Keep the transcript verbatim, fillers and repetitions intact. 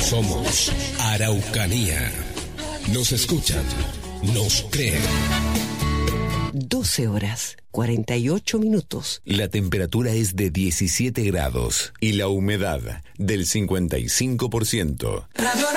Somos Araucanía. Nos escuchan, nos creen. doce horas, cuarenta y ocho minutos. La temperatura es de diecisiete grados y la humedad del cincuenta y cinco por ciento. Radio